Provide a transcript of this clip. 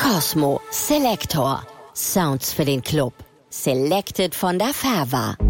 Cosmo Selector. Sounds für den Club. Selected von der Fava.